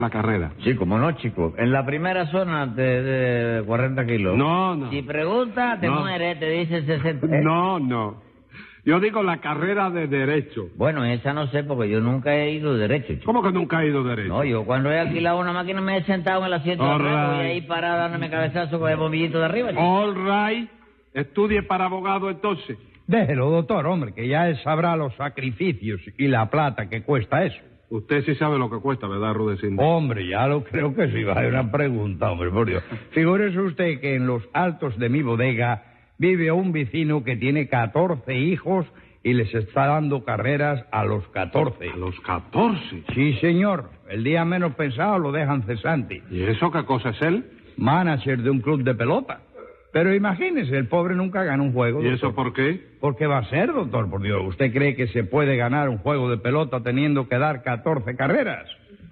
la carrera. Sí, como no, chico. En la primera zona de 40 kilos. No. Si pregunta, te mueres, te dice 60. No. Yo digo la carrera de derecho. Bueno, esa no sé, porque yo nunca he ido derecho, chico. ¿Cómo que nunca he ido derecho? No, yo cuando he alquilado una máquina me he sentado en el asiento de atrás y ahí parado dándome cabezazo con el bombillito de arriba, chico. All right. Estudie para abogado entonces. Déjelo, doctor, hombre, que ya él sabrá los sacrificios y la plata que cuesta eso. Usted sí sabe lo que cuesta, ¿verdad, Rudecindo? Hombre, ya lo creo que sí. Vaya una pregunta, hombre, por Dios. Figúrese usted que en los altos de mi bodega vive un vecino que tiene 14 hijos y les está dando carreras a los 14. ¿A los 14? Sí, señor. El día menos pensado lo dejan cesante. ¿Y eso qué cosa es él? Manager de un club de pelota. Pero imagínese, el pobre nunca gana un juego. ¿Y doctor. eso por qué? ¿Por qué va a ser, doctor? Por Dios, ¿usted cree que se puede ganar un juego de pelota teniendo que dar 14 carreras?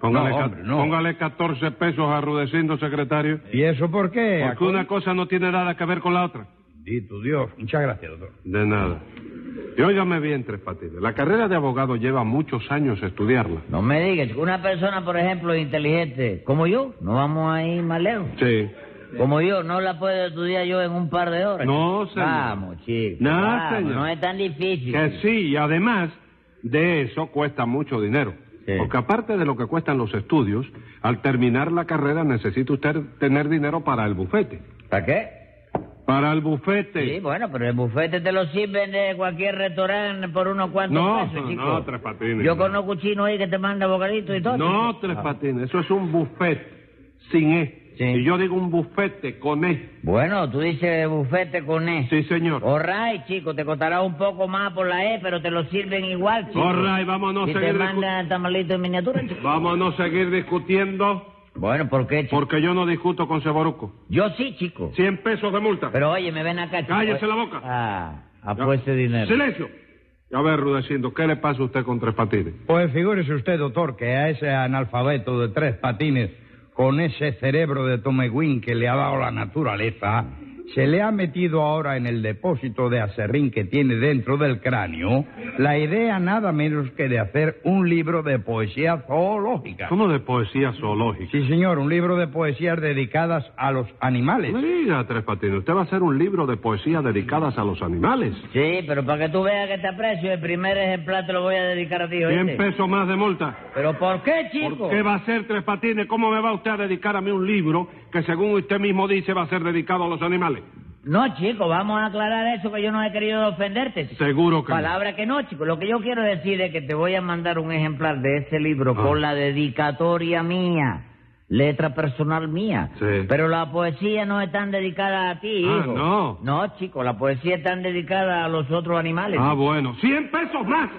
Póngale 14 pesos a Rudecindo, secretario. ¿Y eso por qué? Porque una cosa no tiene nada que ver con la otra. Bendito Dios. Muchas gracias, doctor. De nada. Y óigame bien, Tres Patines. La carrera de abogado lleva muchos años estudiarla. No me digas, chico. Una persona, por ejemplo, inteligente, como yo, no vamos a ir más lejos. Sí. Como yo, no la puedo estudiar yo en un par de horas. No, chico. señor. Vamos, chico. No, vamos, señor. no es tan difícil. Que chico. sí, y además de eso cuesta mucho dinero. Sí. Porque aparte de lo que cuestan los estudios, al terminar la carrera necesita usted tener dinero para el bufete. ¿Para qué? Para el bufete. Sí, bueno, pero el bufete te lo sirven de cualquier restaurante por unos cuantos pesos, chico. No, Tres Patines. Yo conozco chino ahí que te manda bocadito y todo. No, chico. Tres Patines, eso es un buffet sin E. Sí. Y yo digo un bufete con E. Bueno, tú dices bufete con E. Sí, señor. All right, chico, te costará un poco más por la E, pero te lo sirven igual, chico. All right, vámonos a y seguir te mandan tamalito en miniatura, chico. Vámonos a seguir discutiendo, Bueno, ¿por qué, chico? porque yo no discuto con Ceboruco. Yo sí, chico. 100 pesos de multa. Pero oye, me ven acá, chico. Cállese la boca. Apueste dinero. ¡Silencio! A ver, Rudecindo, ¿qué le pasa a usted con Tres Patines? Pues figúrese usted, doctor, que a ese analfabeto de 3 patines, con ese cerebro de Tomegüín que le ha dado la naturaleza, se le ha metido ahora en el depósito de acerrín que tiene dentro del cráneo la idea nada menos que de hacer un libro de poesía zoológica. ¿Cómo de poesía zoológica? Sí, señor, un libro de poesías dedicadas a los animales. No me diga, Tres Patines, usted va a hacer un libro de poesía dedicadas a los animales. Sí, pero para que tú veas que te aprecio, el primer ejemplar te lo voy a dedicar a ti, 100 ¿oíste? pesos más de multa. ¿Pero por qué, chico? ¿Por qué va a ser Tres Patines? ¿Cómo me va usted a dedicar a mí un libro que, según usted mismo dice, va a ser dedicado a los animales? No, chico, vamos a aclarar eso, que yo no he querido ofenderte, chico. Seguro que no. Palabra que no, chico. Lo que yo quiero decir es que te voy a mandar un ejemplar de ese libro con la dedicatoria mía, letra personal mía. Sí. Pero la poesía no es tan dedicada a ti, hijo. no. No, chico, la poesía es tan dedicada a los otros animales. Ah, bueno. 100 pesos más.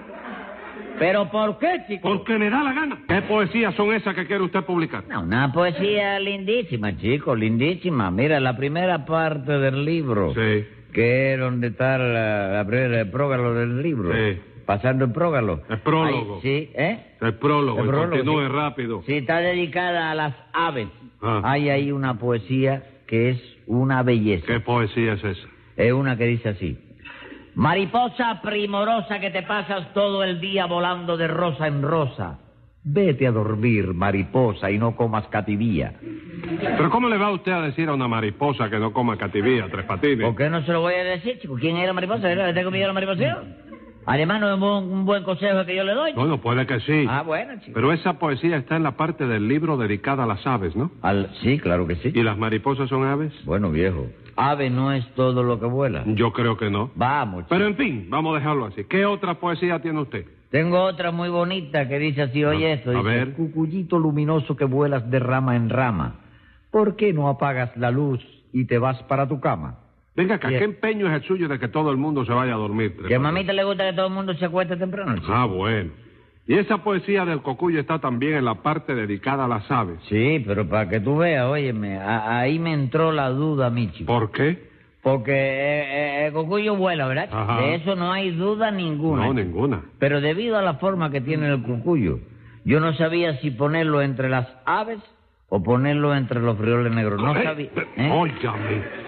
¿Pero por qué, chico? Porque me da la gana. ¿Qué poesías son esas que quiere usted publicar? No, una poesía lindísima, chico, lindísima. Mira, la primera parte del libro, Sí. que es donde está el prólogo del libro. Sí. Pasando el prólogo. El prólogo. Ahí, sí, ¿eh? El prólogo. El prólogo, Continúe sí. rápido. Sí, está dedicada a las aves. Ah. Hay ahí una poesía que es una belleza. ¿Qué poesía es esa? Es una que dice así: mariposa primorosa que te pasas todo el día volando de rosa en rosa, vete a dormir, mariposa, y no comas cativía. Pero ¿cómo le va usted a decir a una mariposa que no coma cativía, Tres Patines? ¿Por qué no se lo voy a decir, chico? ¿Quién es la mariposa? ¿Le tengo miedo a la mariposa? Además, no es un buen consejo que yo le doy. Bueno, puede que sí. Ah, bueno, chico. Pero esa poesía está en la parte del libro dedicada a las aves, ¿no? Sí, claro que sí. ¿Y las mariposas son aves? Bueno, viejo, ave no es todo lo que vuela. Yo creo que no. Vamos, chico. Pero en fin, vamos a dejarlo así. ¿Qué otra poesía tiene usted? Tengo otra muy bonita que dice así, oye esto. a Dice: ver. cucuyito luminoso que vuelas de rama en rama, ¿por qué no apagas la luz y te vas para tu cama? Venga acá, Bien. ¿qué empeño es el suyo de que todo el mundo se vaya a dormir? Tres Que a Patines? mamita le gusta que todo el mundo se acueste temprano, chico. Ah, bueno. Y esa poesía del cocuyo está también en la parte dedicada a las aves. Sí, pero para que tú veas, óyeme, ahí me entró la duda a mí, chico. ¿Por qué? Porque el cucuyo vuela, ¿verdad? Ajá. De eso no hay duda ninguna. No, chico. ninguna. Pero debido a la forma que tiene el cucuyo, yo no sabía si ponerlo entre las aves o ponerlo entre los frijoles negros. No sabía. Óigame.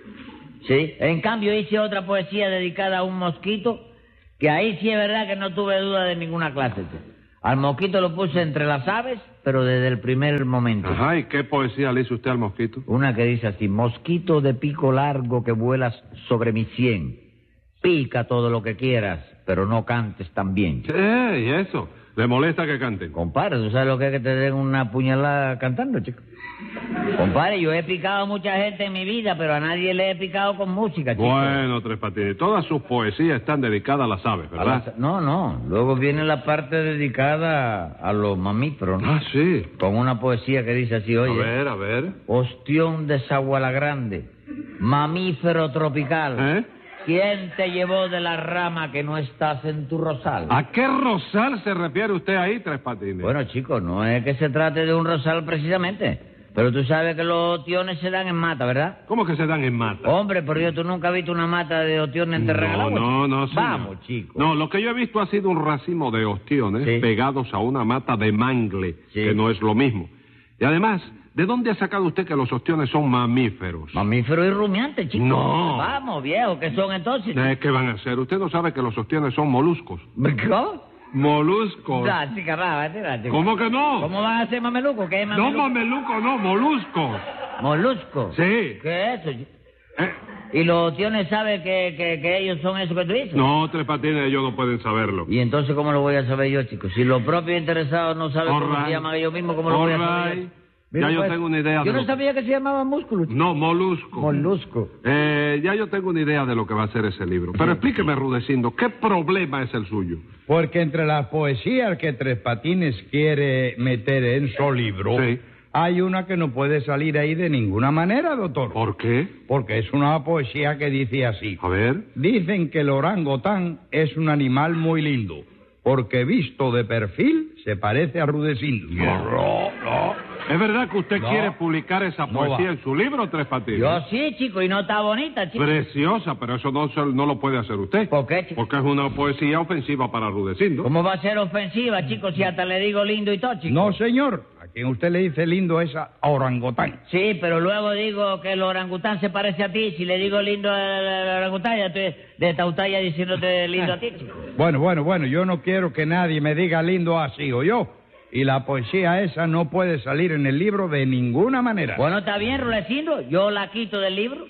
Sí, en cambio hice otra poesía dedicada a un mosquito, que ahí sí es verdad que no tuve duda de ninguna clase. Al mosquito lo puse entre las aves pero desde el primer momento. Ajá, ¿y qué poesía le hizo usted al mosquito? Una que dice así: mosquito de pico largo que vuelas sobre mi sien, pica todo lo que quieras, pero no cantes tan bien. ¿Y eso? ¿Le molesta que canten? Compadre, ¿tú sabes lo que es que te den una puñalada cantando, chico? Compadre, yo he picado a mucha gente en mi vida, pero a nadie le he picado con música, chico. Bueno, Tres Patines, todas sus poesías están dedicadas a las aves, ¿verdad? No. Luego viene la parte dedicada a los mamíferos, ¿no? Ah, sí. Con una poesía que dice así, oye. A ver. Ostión de Zaguala Grande, mamífero tropical. ¿Eh? ¿Quién te llevó de la rama que no estás en tu rosal? ¿A qué rosal se refiere usted ahí, Tres Patines? Bueno, chicos, no es que se trate de un rosal precisamente, pero tú sabes que los ostiones se dan en mata, ¿verdad? ¿Cómo que se dan en mata? Hombre, por Dios, ¿tú nunca has visto una mata de ostiones enterrada en el agua? No, señor. Vamos, chicos. No, lo que yo he visto ha sido un racimo de ostiones Sí. pegados a una mata de mangle, Sí. que no es lo mismo. Y además, ¿de dónde ha sacado usted que los ostiones son mamíferos? Mamífero y rumiante, chicos. No. Vamos, viejo, ¿qué son entonces? ¿Qué van a hacer? Usted no sabe que los ostiones son moluscos. ¿Cómo? Moluscos. Da, chica, va, chica. ¿Cómo que no? ¿Cómo van a ser mamelucos? ¿Qué es No, mameluco? mameluco, no, moluscos. ¿Molusco? Sí. ¿Qué es eso, chico? ¿Eh? ¿Y los ostiones saben que ellos son eso que tú dices? No, Tres Patines, ellos no pueden saberlo. ¿Y entonces cómo lo voy a saber yo, chicos? Si los propios interesados no saben All cómo right. se llaman ellos mismos, ¿cómo lo voy a saber yo? Ya Mira, yo pues, tengo una idea yo de no sabía que se llamaba músculo, chico. No, molusco. Molusco. Ya yo tengo una idea de lo que va a ser ese libro. Pero explíqueme, Rudecindo, ¿qué problema es el suyo? Porque entre las poesías que Tres Patines quiere meter en su libro, Sí. hay una que no puede salir ahí de ninguna manera, doctor. ¿Por qué? Porque es una poesía que dice así. A ver. Dicen que el orangután es un animal muy lindo, porque visto de perfil se parece a Rudecindo. No. ¿Es verdad que usted No. quiere publicar esa No poesía va. en su libro, Tres Patines? Yo sí, chico, y no está bonita, chico. Preciosa, pero eso no lo puede hacer usted. ¿Por qué, chico? Porque es una poesía ofensiva para Rudecindo. ¿Cómo va a ser ofensiva, chico, si hasta le digo lindo y todo, chico? No, señor. A quien usted le dice lindo es a orangután. Sí, pero luego digo que el orangután se parece a ti. Si le digo lindo al orangután, ya estoy de tautalla diciéndote lindo a ti, chico. Bueno, yo no quiero que nadie me diga lindo así, ¿o yo? Y la poesía esa no puede salir en el libro de ninguna manera. Bueno, está bien, Rulecindo, yo la quito del libro,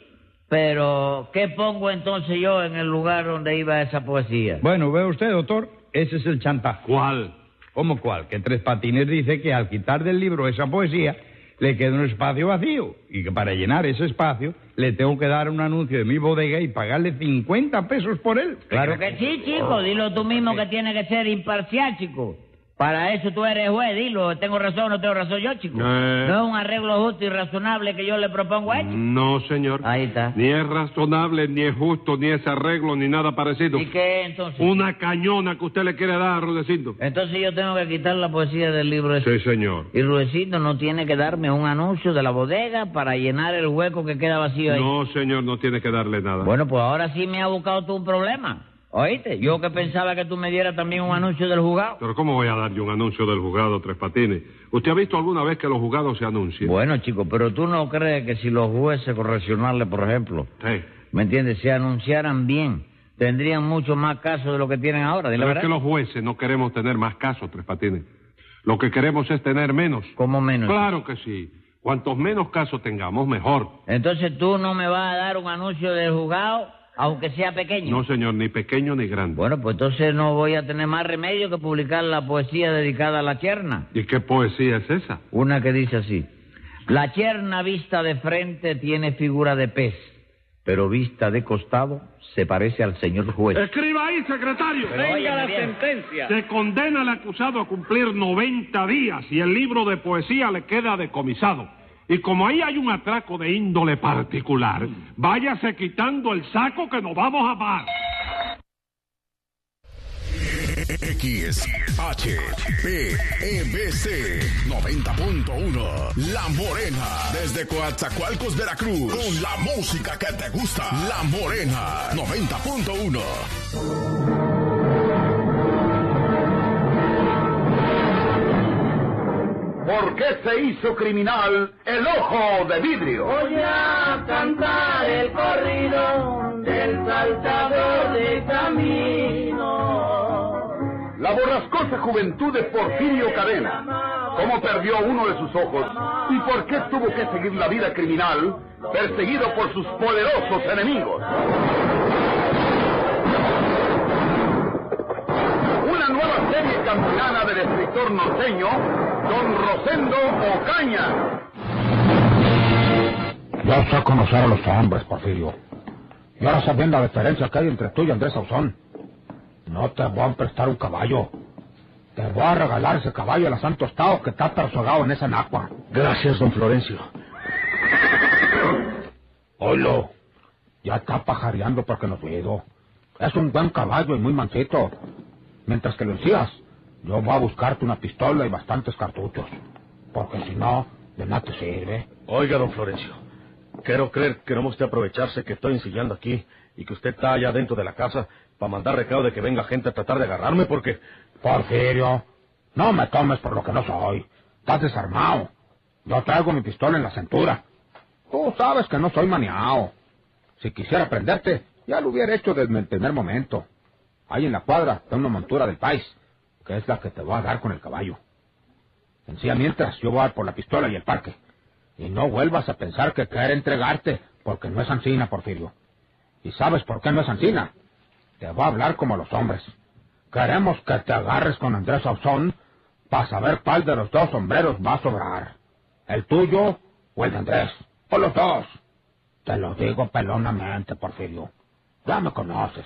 pero ¿qué pongo entonces yo en el lugar donde iba esa poesía? Bueno, ve usted, doctor, ese es el chantaje. ¿Cuál? ¿Cómo cuál? Que Tres Patines dice que al quitar del libro esa poesía le queda un espacio vacío y que para llenar ese espacio le tengo que dar un anuncio de mi bodega y pagarle 50 pesos por él. Claro que sí, chico, dilo tú mismo que tiene que ser imparcial, chico. Para eso tú eres juez, dilo, ¿tengo razón o no tengo razón yo, chico? No es un arreglo justo y razonable que yo le propongo a él, chico. No, señor. Ahí está. Ni es razonable, ni es justo, ni es arreglo, ni nada parecido. ¿Y qué entonces? Una cañona que usted le quiere dar a Rudecindo. Entonces yo tengo que quitar la poesía del libro ese. Sí, señor. Y Rudecindo no tiene que darme un anuncio de la bodega para llenar el hueco que queda vacío ahí. No, señor, no tiene que darle nada. Bueno, pues ahora sí me ha buscado tú un problema. ¿Oíste? Yo que pensaba que tú me dieras también un anuncio del juzgado. Pero ¿cómo voy a dar yo un anuncio del juzgado, Tres Patines? ¿Usted ha visto alguna vez que los juzgados se anuncian? Bueno, chico, pero tú no crees que si los jueces correccionales, por ejemplo, Sí. ¿me entiendes?, se anunciaran bien, tendrían mucho más casos de lo que tienen ahora. Dile la Pero es verdad. que los jueces no queremos tener más casos, Tres Patines. Lo que queremos es tener menos. ¿Cómo menos? Claro que sí. Cuantos menos casos tengamos, mejor. Entonces tú no me vas a dar un anuncio del juzgado, aunque sea pequeño. No, señor, ni pequeño ni grande. Bueno, pues entonces no voy a tener más remedio que publicar la poesía dedicada a la cherna. ¿Y qué poesía es esa? Una que dice así: la cherna vista de frente tiene figura de pez, pero vista de costado se parece al señor juez. Escriba ahí, secretario. Pero Venga la óyeme bien. sentencia. Se condena al acusado a cumplir 90 días y el libro de poesía le queda decomisado. Y como ahí hay un atraco de índole particular, váyase quitando el saco que nos vamos a par. XHPEBC 90.1 La Morena, desde Coatzacoalcos, Veracruz, con la música que te gusta. La Morena 90.1. ¿Por qué se hizo criminal el ojo de vidrio? Voy a cantar el corrido del saltador de camino. La borrascosa juventud de Porfirio Cadena, cómo perdió uno de sus ojos y por qué tuvo que seguir la vida criminal perseguido por sus poderosos enemigos. Una nueva serie campilana del escritor norteño, don Rosendo Ocaña. Yo sé conocer a los hombres, Porfirio. Y ahora sabiendo la diferencia que hay entre tú y Andrés Sauzón, no te voy a prestar un caballo. Te voy a regalar ese caballo a la Santo Estado que está persogado en esa nacua. Gracias, don Florencio. Oilo, ya está pajareando porque nos veo. Es un buen caballo y muy mansito. Mientras que lo encías, yo voy a buscarte una pistola y bastantes cartuchos. Porque si no, de nada te sirve. Oiga, don Florencio, quiero creer que no me usted aprovecharse que estoy ensillando aquí y que usted está allá dentro de la casa para mandar recado de que venga gente a tratar de agarrarme porque... Porfirio, no me tomes por lo que no soy. Estás desarmado. Yo traigo mi pistola en la cintura. Tú sabes que no soy maniao. Si quisiera prenderte, ya lo hubiera hecho desde el primer momento. Ahí en la cuadra está una montura del país, que es la que te voy a dar con el caballo. Encima mientras yo voy a ir por la pistola y el parque. Y no vuelvas a pensar que quiero entregarte, porque no es ansina, Porfirio. ¿Y sabes por qué no es ansina? Te voy a hablar como los hombres. Queremos que te agarres con Andrés Sauzón para saber cuál de los dos sombreros va a sobrar. ¿El tuyo o el de Andrés? O los dos. Te lo digo pelonamente, Porfirio. Ya me conoces.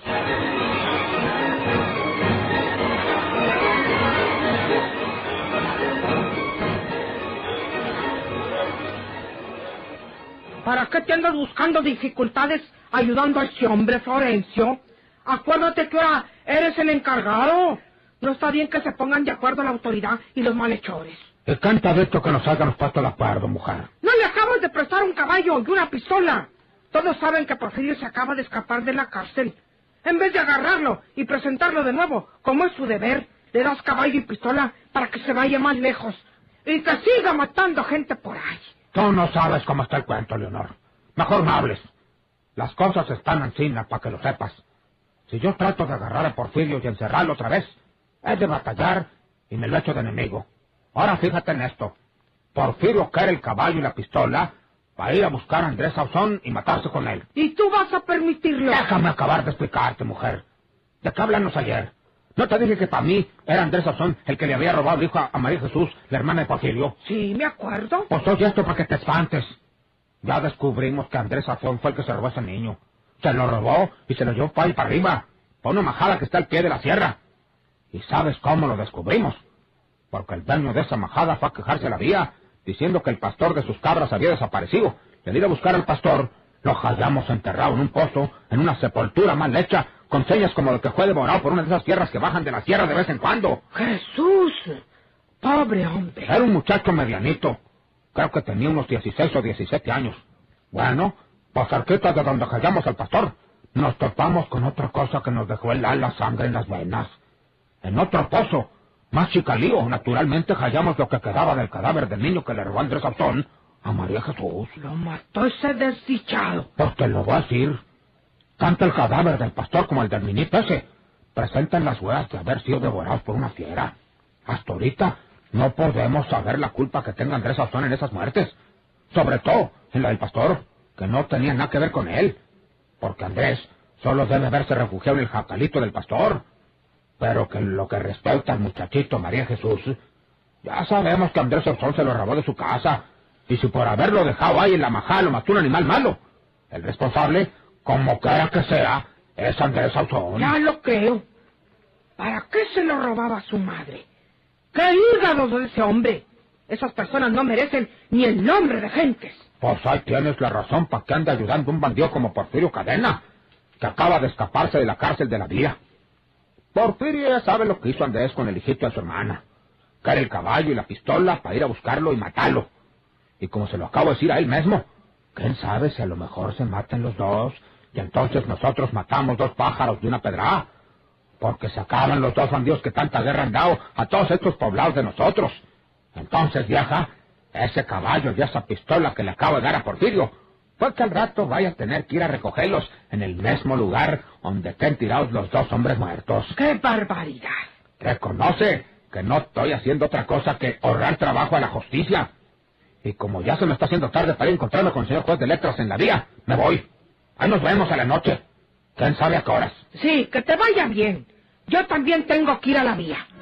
¿Para qué te andas buscando dificultades ayudando a ese hombre, Florencio? Acuérdate que ahora eres el encargado. No está bien que se pongan de acuerdo la autoridad y los malhechores. ¿Y canta de esto que nos hagan los puestos de acuerdo, mujer? No le acabas de prestar un caballo y una pistola. Todos saben que Porfirio se acaba de escapar de la cárcel. En vez de agarrarlo y presentarlo de nuevo, como es su deber, le das caballo y pistola para que se vaya más lejos y que siga matando gente por ahí. Tú no sabes cómo está el cuento, Leonor. Mejor no hables. Las cosas están encima para que lo sepas. Si yo trato de agarrar a Porfirio y encerrarlo otra vez, es de batallar y me lo echo de enemigo. Ahora fíjate en esto. Porfirio quiere el caballo y la pistola para ir a buscar a Andrés Sauzón y matarse con él. ¿Y tú vas a permitirlo? Déjame acabar de explicarte, mujer. ¿De qué hablamos ayer? ¿No te dije que para mí era Andrés Sauzón el que le había robado el hijo a María Jesús, la hermana de Porfirio? Sí, me acuerdo. Pues oye esto para que te espantes. Ya descubrimos que Andrés Sauzón fue el que se robó a ese niño. Se lo robó y se lo llevó para ahí para arriba, para una majada que está al pie de la sierra. ¿Y sabes cómo lo descubrimos? Porque el dueño de esa majada fue a quejarse a la vía, diciendo que el pastor de sus cabras había desaparecido. Y al ir a buscar al pastor, lo hallamos enterrado en un pozo, en una sepultura mal hecha, con señas como de que fue devorado por una de esas tierras que bajan de la sierra de vez en cuando. ¡Jesús! ¡Pobre hombre! Era un muchacho medianito. Creo que tenía unos 16 o 17 años. Bueno, pues cerquita de donde hallamos al pastor, nos topamos con otra cosa que nos dejó helar la sangre en las venas. En otro pozo, más chicalío, naturalmente hallamos lo que quedaba del cadáver del niño que le robó Andrés Sauzón a María Jesús. Lo mató ese desdichado. Pues te lo voy a decir. Tanto el cadáver del pastor como el del niñito ese presentan las huellas de haber sido devorados por una fiera. Hasta ahorita no podemos saber la culpa que tenga Andrés Sauzón en esas muertes. Sobre todo en la del pastor, que no tenía nada que ver con él. Porque Andrés solo debe haberse refugiado en el jacalito del pastor. Pero que en lo que respecta al muchachito María Jesús, ya sabemos que Andrés Sauzón se lo robó de su casa. Y si por haberlo dejado ahí en la majada lo mató un animal malo, el responsable, como quiera que sea, es Andrés Sauzón. Ya lo creo. ¿Para qué se lo robaba a su madre? ¡Qué hígado de ese hombre! Esas personas no merecen ni el nombre de gentes. Pues ahí tienes la razón para que ande ayudando a un bandido como Porfirio Cadena, que acaba de escaparse de la cárcel de la vía. Porfirio ya sabe lo que hizo Andrés con el hijito de su hermana. Quiere el caballo y la pistola para ir a buscarlo y matarlo. Y como se lo acabo de decir a él mismo, ¿quién sabe si a lo mejor se matan los dos y entonces nosotros matamos dos pájaros de una pedrada? Porque se acaban los dos bandidos que tanta guerra han dado a todos estos poblados de nosotros. Entonces, vieja, ese caballo y esa pistola que le acabo de dar a Porfirio, pues que al rato vaya a tener que ir a recogerlos en el mismo lugar donde estén tirados los dos hombres muertos. ¡Qué barbaridad! Reconoce que no estoy haciendo otra cosa que ahorrar trabajo a la justicia. Y como ya se me está haciendo tarde para ir a encontrarme con el señor juez de letras en la vía, me voy. Ahí nos vemos a la noche. ¿Quién sabe a qué horas? Sí, que te vaya bien. Yo también tengo que ir a la vía.